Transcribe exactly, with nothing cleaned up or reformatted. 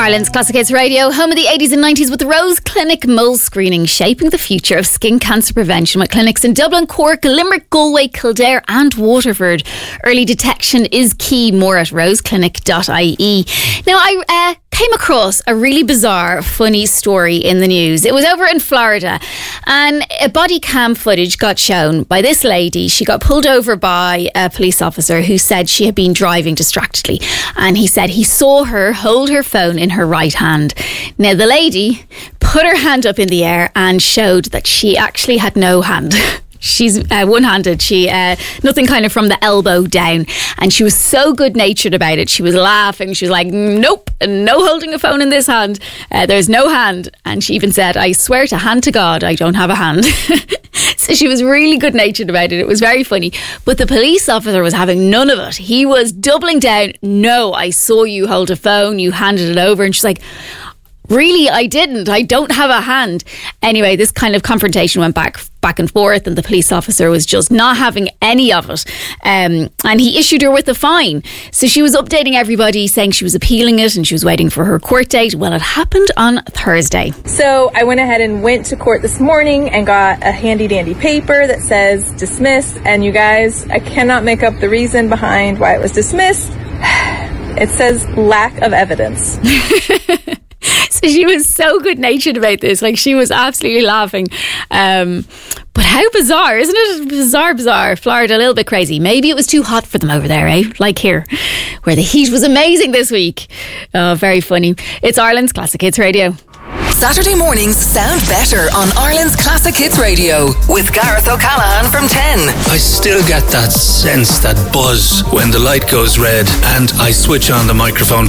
Ireland's Classic Hits Radio, home of the eighties and nineties with the Rose Clinic Mole Screening, shaping the future of skin cancer prevention with clinics in Dublin, Cork, Limerick, Galway, Kildare and Waterford. Early detection is key. More at rose clinic dot I E. Now, I uh, came across a really bizarre, funny story in the news. It was over in Florida, and a body cam footage got shown by this lady. She got pulled over by a police officer who said she had been driving distractedly, and he said he saw her hold her phone in her right hand. Now, the lady put her hand up in the air and showed that she actually had no hand. She's uh, one-handed. She uh, nothing kind of from the elbow down, and she was so good-natured about it. She was laughing. She was like, "Nope, no holding a phone in this hand. Uh, there's no hand." And she even said, "I swear to hand to God, I don't have a hand." So she was really good-natured about it. It was very funny. But the police officer was having none of it. He was doubling down. "No, I saw you hold a phone. You handed it over." And she's like, "Really, I didn't. I don't have a hand." Anyway, this kind of confrontation went back back and forth, and the police officer was just not having any of it. Um, and he issued her with a fine. So she was updating everybody, saying she was appealing it and she was waiting for her court date. Well, it happened on Thursday. So I went ahead and went to court this morning and got a handy dandy paper that says dismissed. And you guys, I cannot make up the reason behind why it was dismissed. It says lack of evidence. So she was so good-natured about this. Like, she was absolutely laughing. Um, but how bizarre, isn't it? Bizarre, bizarre. Florida, a little bit crazy. Maybe it was too hot for them over there, eh? Like here, where the heat was amazing this week. Oh, very funny. It's Ireland's Classic Hits Radio. Saturday mornings sound better on Ireland's Classic Hits Radio with Gareth O'Callaghan from ten. I still get that sense, that buzz when the light goes red and I switch on the microphone.